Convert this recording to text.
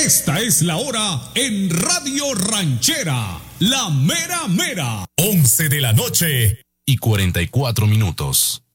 Esta es la hora en Radio Ranchera, la mera mera. 11 de la noche y 44 minutos.